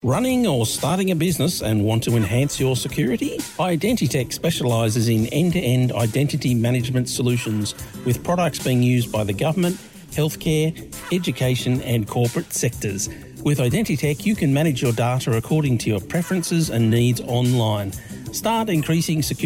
Running or starting a business and want to enhance your security? Identitech specialises in end-to-end identity management solutions with products being used by the government, healthcare, education and corporate sectors. With Identitech, you can manage your data according to your preferences and needs online. Start increasing security